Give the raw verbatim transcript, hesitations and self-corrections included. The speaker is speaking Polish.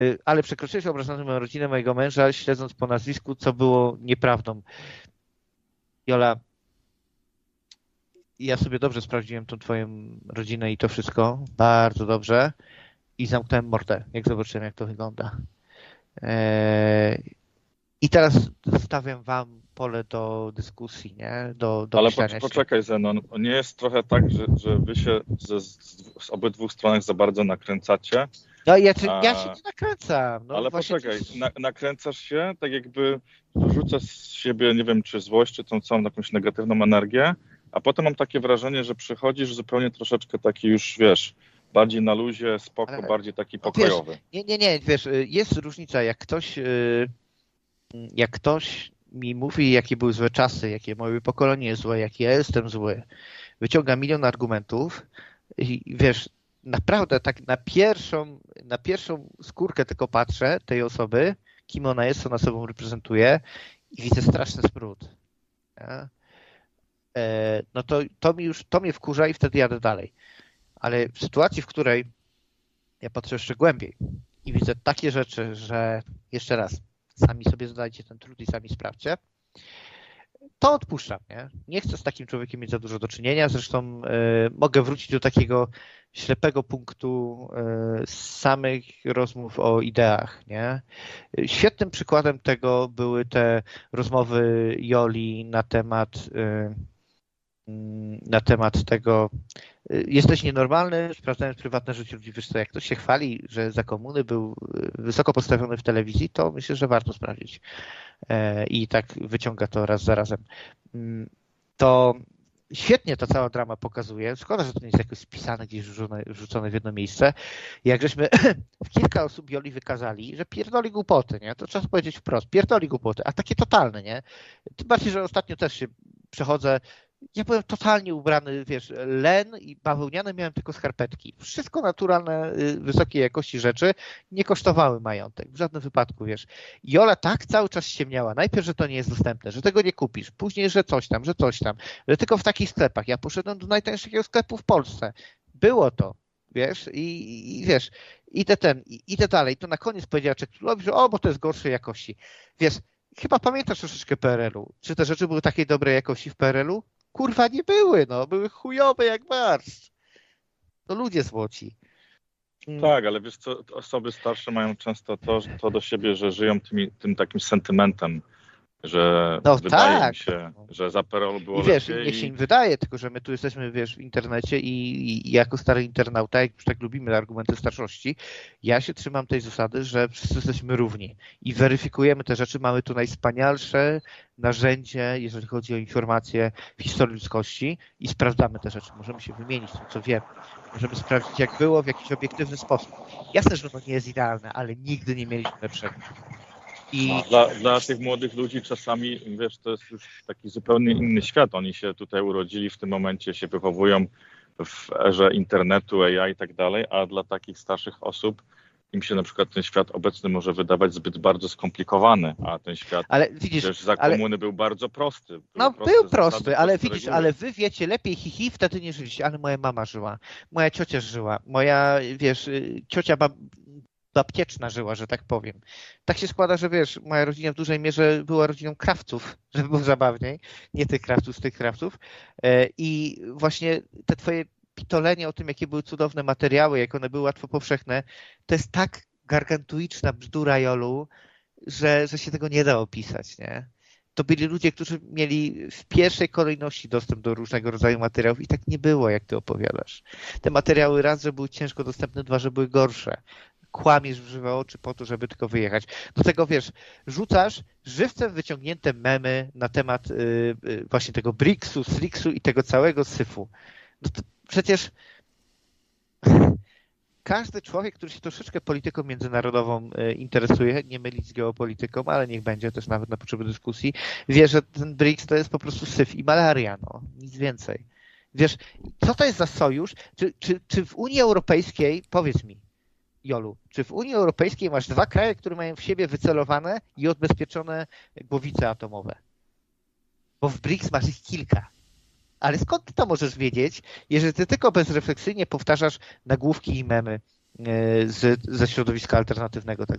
ale przekroczyłeś obrażając moją rodzinę, mojego męża, śledząc po nazwisku, co było nieprawdą. Jola, ja sobie dobrze sprawdziłem tą twoją rodzinę i to wszystko, bardzo dobrze i zamknąłem mordę, jak zobaczyłem, jak to wygląda. I teraz zostawiam wam pole do dyskusji, nie? Do, do Ale myślenia po, poczekaj, Zenon, nie jest trochę tak, że, że wy się ze, z, z obydwu stronach za bardzo nakręcacie? No ja, ja się nie nakręcam. No, ale poczekaj, to... na, nakręcasz się, tak jakby wyrzucasz z siebie, nie wiem, czy złość, czy tą całą jakąś negatywną energię, a potem mam takie wrażenie, że przychodzisz zupełnie troszeczkę taki już, wiesz, bardziej na luzie, spoko, ale... bardziej taki pokojowy. Wiesz, nie, nie, nie, wiesz, jest różnica, jak ktoś, jak ktoś mi mówi, jakie były złe czasy, jakie moje pokolenie jest złe, jaki ja jestem zły, wyciąga milion argumentów i wiesz, naprawdę tak na pierwszą, na pierwszą skórkę tylko patrzę tej osoby, kim ona jest, co ona sobą reprezentuje i widzę straszny smród. Ja? E, no to, to mi już, to mnie wkurza i wtedy jadę dalej. Ale w sytuacji, w której ja patrzę jeszcze głębiej i widzę takie rzeczy, że jeszcze raz, sami sobie zadajcie ten trud i sami sprawdźcie, to odpuszczam, nie? Nie chcę z takim człowiekiem mieć za dużo do czynienia, zresztą y, mogę wrócić do takiego ślepego punktu y, z samych rozmów o ideach, nie? Świetnym przykładem tego były te rozmowy Joli na temat y, na temat tego, jesteś nienormalny, sprawdzając prywatne życie ludzi. Wiesz co, jak ktoś się chwali, że za komuny był wysoko postawiony w telewizji, to myślę, że warto sprawdzić. I tak wyciąga to raz za razem. To świetnie ta cała drama pokazuje. Szkoda, że to nie jest jakoś spisane, gdzieś wrzucone, wrzucone w jedno miejsce. Jak żeśmy w kilka osób Joli wykazali, że pierdoli głupoty, nie? To trzeba powiedzieć wprost. Pierdoli głupoty, a takie totalne, nie? Tym bardziej, że ostatnio też się przechodzę. Ja byłem totalnie ubrany, wiesz, len i bawełniane, miałem tylko skarpetki. Wszystko naturalne, wysokiej jakości rzeczy, nie kosztowały majątek, w żadnym wypadku, wiesz. Jola tak cały czas ściemniała. Najpierw, że to nie jest dostępne, że tego nie kupisz, później, że coś tam, że coś tam, że tylko w takich sklepach. Ja poszedłem do najtańszego sklepu w Polsce. Było to, wiesz, i, i wiesz, idę ten, idę dalej. To na koniec powiedziała Czeklulowi, że o, bo to jest gorszej jakości. Wiesz, chyba pamiętasz troszeczkę P R L-u. Czy te rzeczy były takiej dobrej jakości w P R L-u? Kurwa, nie były, no. Były chujowe jak barszcz. To ludzie złoci. Tak, ale wiesz co, osoby starsze mają często to, to do siebie, że żyją tymi, tym takim sentymentem, że no wydaje tak. im się, że za P R L-u było I wiesz, lepiej. niech się im wydaje, tylko że my tu jesteśmy, wiesz, w internecie i, i jako stary internauta, jak już tak lubimy argumenty starszości, ja się trzymam tej zasady, że wszyscy jesteśmy równi i weryfikujemy te rzeczy. Mamy tu najwspanialsze narzędzie, jeżeli chodzi o informacje w historii ludzkości i sprawdzamy te rzeczy. Możemy się wymienić tym, co wiemy. Możemy sprawdzić, jak było w jakiś obiektywny sposób. Jasne, że to nie jest idealne, ale nigdy nie mieliśmy lepszego. I... Dla, dla tych młodych ludzi czasami, wiesz, to jest już taki zupełnie inny świat. Oni się tutaj urodzili, w tym momencie się wychowują w erze internetu, A I i tak dalej, a dla takich starszych osób im się na przykład ten świat obecny może wydawać zbyt bardzo skomplikowany, a ten świat ale widzisz, też za komuny ale... był bardzo prosty. Był no prosty, był prosty, zasady, ale prosty widzisz, reguły. ale wy wiecie lepiej hihi, wtedy nie żyliście, ale moja mama żyła, moja ciocia żyła, moja, wiesz, ciocia bab... babcieczna żyła, że tak powiem. Tak się składa, że wiesz, moja rodzina w dużej mierze była rodziną krawców, żeby było zabawniej, nie tych krawców, z tych krawców. I właśnie te twoje pitolenie o tym, jakie były cudowne materiały, jak one były łatwo powszechne, to jest tak gargantuiczna bzdura, Jolu, że, że się tego nie da opisać, nie? To byli ludzie, którzy mieli w pierwszej kolejności dostęp do różnego rodzaju materiałów i tak nie było, jak ty opowiadasz. Te materiały raz, że były ciężko dostępne, dwa, że były gorsze. Kłamiesz w żywe oczy po to, żeby tylko wyjechać. Do tego, wiesz, rzucasz żywcem wyciągnięte memy na temat yy, yy, właśnie tego Briksu, Sriksu i tego całego syfu. No to przecież każdy człowiek, który się troszeczkę polityką międzynarodową interesuje, nie mylić z geopolityką, ale niech będzie też nawet na potrzeby dyskusji, wie, że ten BRICS to jest po prostu syf i malaria, no, nic więcej. Wiesz, co to jest za sojusz? Czy, czy, czy w Unii Europejskiej, powiedz mi, Jolu, czy w Unii Europejskiej masz dwa kraje, które mają w siebie wycelowane i odbezpieczone głowice atomowe? Bo w BRICS masz ich kilka. Ale skąd ty to możesz wiedzieć, jeżeli ty tylko bezrefleksyjnie powtarzasz nagłówki i memy z, ze środowiska alternatywnego?